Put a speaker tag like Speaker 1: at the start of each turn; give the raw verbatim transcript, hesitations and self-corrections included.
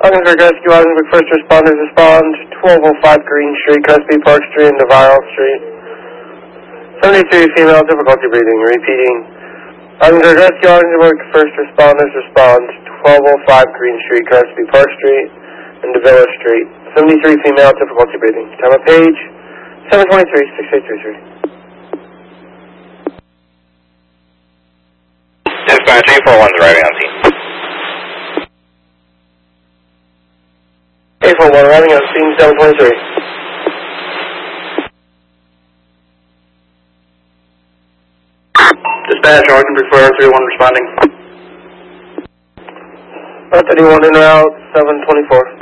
Speaker 1: Ogdensburg Rescue, Ogdensburg First Responders respond. twelve oh five Green Street, Crespi Park Street, and DeVille Street. seventy-three female, difficulty breathing. Repeating. Ogdensburg Rescue, Ogdensburg First Responders respond. twelve oh five Green Street, Crespi Park Street, and DeVille Street. seventy-three female, difficulty breathing. Time of page seven twenty-three, six eight three three.
Speaker 2: Dispatch eight four one is arriving on scene.
Speaker 1: eight four one arriving on scene, seven twenty-three.
Speaker 2: Dispatch, Ogdensburg four three one responding.
Speaker 1: R thirty-one en route, seven twenty-four.